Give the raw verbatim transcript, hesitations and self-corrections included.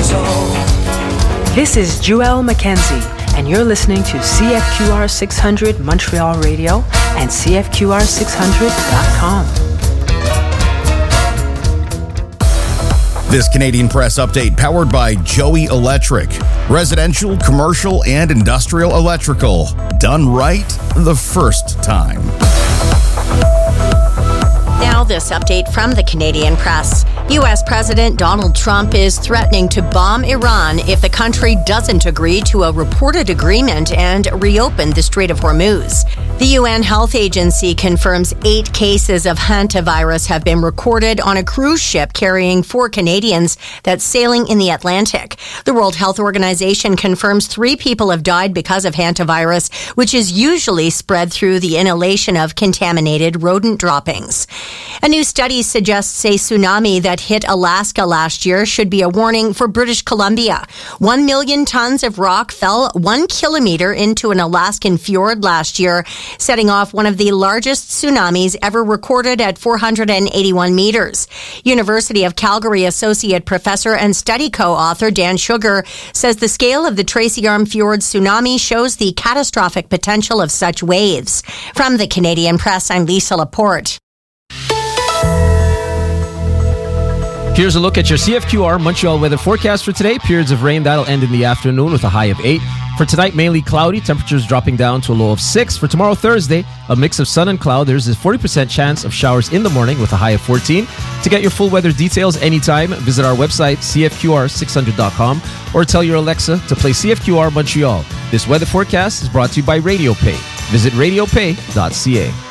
years old. This is Joelle Mackenzie, and you're listening to C F Q R six hundred Montreal Radio and C F Q R six hundred dot com. This Canadian Press update powered by Joey Electric. Residential, commercial, and industrial electrical. Done right the first time. Now, this update from the Canadian Press. U S President Donald Trump is threatening to bomb Iran if the country doesn't agree to a reported agreement and reopen the Strait of Hormuz. The U N Health Agency confirms eight cases of hantavirus have been recorded on a cruise ship carrying four Canadians that's sailing in the Atlantic. The World Health Organization confirms three people have died because of hantavirus, which is usually spread through the inhalation of contaminated rodent droppings. A new study suggests a tsunami that hit Alaska last year should be a warning for British Columbia. One million tons of rock fell one kilometer into an Alaskan fjord last year, setting off one of the largest tsunamis ever recorded at four hundred eighty-one meters. University of Calgary Associate Professor and study co-author Dan Sugar says the scale of the Tracy Arm Fjord tsunami shows the catastrophic potential of such waves. From the Canadian Press, I'm Lisa Laporte. Here's a look at your C F Q R Montreal weather forecast for today. Periods of rain, that'll end in the afternoon with a high of eight. For tonight, mainly cloudy, temperatures dropping down to a low of six. For tomorrow, Thursday, a mix of sun and cloud. There's a forty percent chance of showers in the morning with a high of fourteen. To get your full weather details anytime, visit our website, C F Q R six hundred dot com, or tell your Alexa to play C F Q R Montreal. This weather forecast is brought to you by RadioPay. Visit radio pay dot c a.